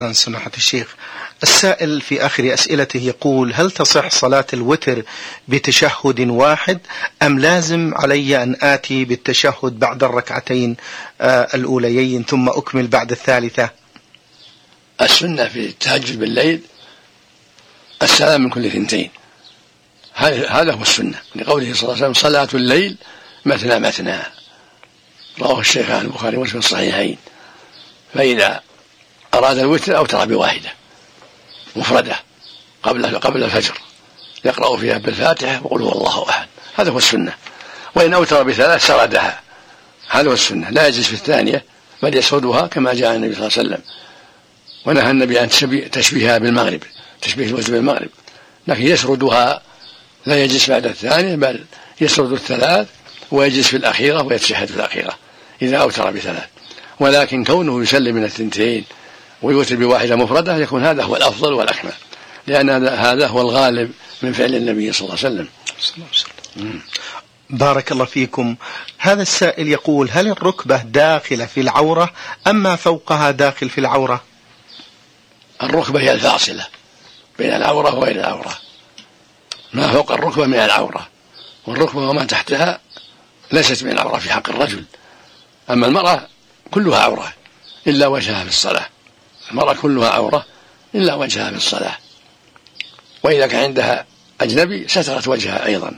سماحة الشيخ، السائل في آخر أسئلته يقول: هل تصح صلاة الوتر بتشهد واحد أم لازم علي أن آتي بالتشهد بعد الركعتين الأوليين ثم أكمل بعد الثالثة؟ السنة في التهجد بالليل السلام من كل اثنتين، هذا هو السنة، لقوله صلى الله عليه وسلم: صلاة الليل مثنى مثنى، رواه الشيخان البخاري ومسلم في الصحيحين. فإذا أراد الوتر أوتر بواحدة مفردة قبل الفجر يقرأ فيها بالفاتحة وقل هو الله أحد، هذا هو السنة. وإن أوتر بثلاث سردها، هذا هو السنة، لا يجلس في الثانية بل يسردها كما جاء النبي صلى الله عليه وسلم. ونهى النبي عن تشبيهها بالمغرب، تشبيه الوتر بالمغرب، لكن يسردها، لا يجلس بعد الثانية بل يسرد الثلاث ويجلس في الأخيرة ويتشهد في الأخيرة إذا أوتر بثلاث. ولكن كونه يسلم من الثنتين ويوتر بواحدة مفردة يكون هذا هو الأفضل والأكمل، لأن هذا هو الغالب من فعل النبي صلى الله عليه وسلم. بارك الله فيكم. هذا السائل يقول: هل الركبة داخلة في العورة أم ما فوقها داخل في العورة؟ الركبة هي الفاصلة بين العورة وغير العورة، ما فوق الركبة من العورة، والركبة وما تحتها ليست من العورة في حق الرجل. أما المرأة كلها عورة إلا وجهها في الصلاة، المرأة كلها عورة إلا وجهها في الصلاة. وإذا كان عندها أجنبي سترت وجهها أيضا.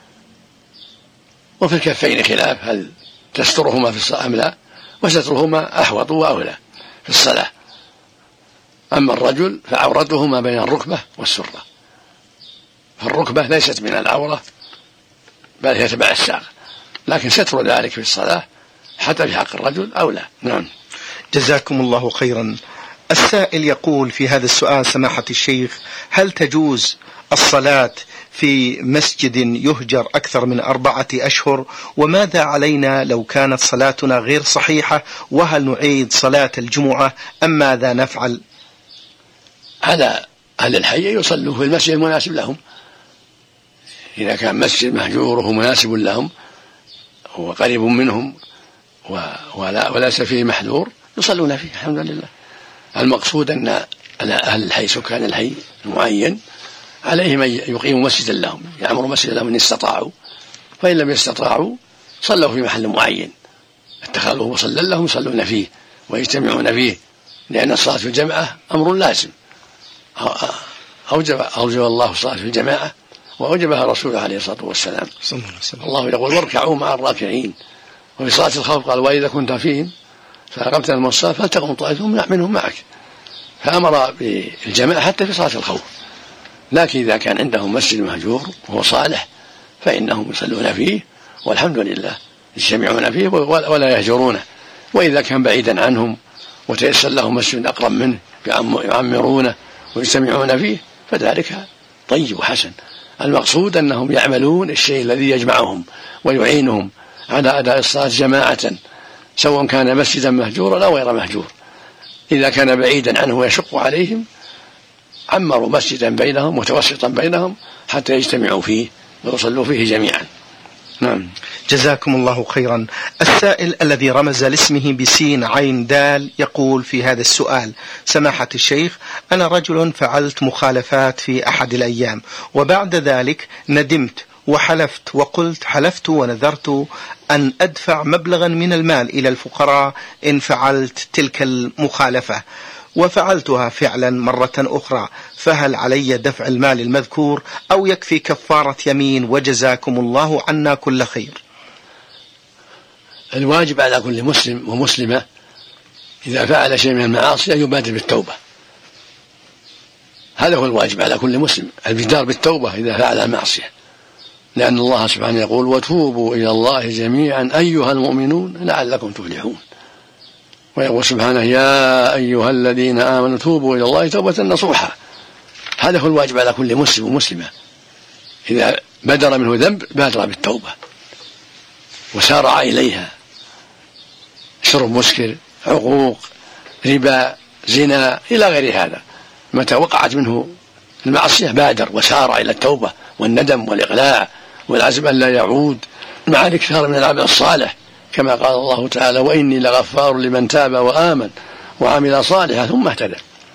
وفي الكفين خلاف، هل تسترهما في الصلاة أم لا، وسترهما أحوط وأولى في الصلاة. أما الرجل فعورته ما بين الركبة والسرة، فالركبة ليست من العورة بل هي تبع الساق، لكن ستر ذلك في الصلاة حتى في حق الرجل أولى. نعم. جزاكم الله خيرا. السائل يقول في هذا السؤال: سماحة الشيخ، هل تجوز الصلاة في مسجد يهجر أكثر من 4 أشهر؟ وماذا علينا لو كانت صلاتنا غير صحيحة؟ وهل نعيد صلاة الجمعة أم ماذا نفعل؟ على أهل الحي يصلوا في المسجد المناسب لهم، إذا كان مسجد مهجور وهو مناسب لهم وقريب منهم وليس فيه محذور يصلون فيه، الحمد لله. المقصود أن أهل الحي، سكان الحي المعين، عليهم أن يقيموا مسجدا لهم، يعمروا مسجدا لهم إن استطاعوا، فإن لم يستطاعوا صلوا في محل معين اتخذوه مصلى لهم يصلون فيه ويجتمعون فيه، لأن الصلاة في الجماعة أمر لازم، أوجب الله الصلاة في الجماعة وأوجبها رسوله عليه الصلاة والسلام. الله يقول: واركعوا مع الراكعين. وفي صلاة الخوف قال: وإذا كنت فيهم فأقمت لهم الصلاة فلتقم طائفة منهم معك، فأمر بالجماعة حتى في صلاة الخوف. لكن إذا كان عندهم مسجد مهجور وهو صالح فإنهم يصلون فيه والحمد لله، يجتمعون فيه ولا يهجرونه. وإذا كان بعيدا عنهم وتيسر لهم مسجد أقرب منه يعمرونه ويجتمعون فيه فذلك طيب وحسن. المقصود أنهم يعملون الشيء الذي يجمعهم ويعينهم على أداء الصلاة جماعة، سواء كان مسجدا مهجورا أو غير مهجور. إذا كان بعيدا عنه ويشق عليهم عمروا مسجدا بينهم متوسطا بينهم حتى يجتمعوا فيه ويصلوا فيه جميعا. نعم. جزاكم الله خيرا. السائل الذي رمز لاسمه بسين عين دال يقول في هذا السؤال: سماحة الشيخ، أنا رجل فعلت مخالفات في أحد الأيام، وبعد ذلك ندمت وحلفت وقلت حلفت ونذرت أن أدفع مبلغا من المال إلى الفقراء إن فعلت تلك المخالفة، وفعلتها فعلا مرة أخرى، فهل علي دفع المال المذكور أو يكفي كفارة يمين؟ وجزاكم الله عنا كل خير. الواجب على كل مسلم ومسلمة إذا فعل شيء من المعاصي أن يبادر بالتوبة، هذا هو الواجب على كل مسلم، البدار بالتوبة إذا فعل المعصية، لأن الله سبحانه يقول: وتوبوا إلى الله جميعا أيها المؤمنون لعلكم تفلحون. ويقول سبحانه: يا أيها الذين آمنوا توبوا إلى الله توبة نصوحا. هذا هو الواجب على كل مسلم ومسلمة، إذا بدر منه ذنب بادر بالتوبة وسارع إليها، شرب مسكر، عقوق، ربا، زنا، إلى غير هذا، متى وقعت منه المعصية بادر وسارع إلى التوبة والندم والإقلاع والعزم أن لا يعود، مع الإكثار من العمل الصالح، كما قال الله تعالى: وإني لغفار لمن تاب وآمن وعمل صالحا ثم اهتدى.